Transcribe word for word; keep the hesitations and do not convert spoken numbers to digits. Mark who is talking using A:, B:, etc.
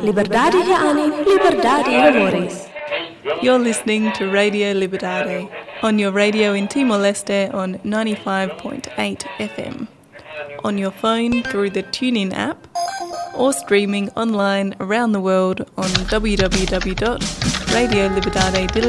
A: Liberdade Reale, Liberdade Amores.
B: You're listening to Radio Liberdade on your radio in Timor-Leste on ninety-five point eight F M, on your phone through the TuneIn app, or streaming online around the world on w w w dot radio liberdade